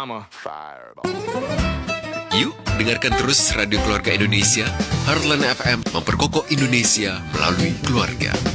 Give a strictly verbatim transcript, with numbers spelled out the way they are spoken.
I'm a fireball. Yuk, dengarkan terus Radio Keluarga Indonesia. Heartland F M memperkokoh Indonesia melalui keluarga.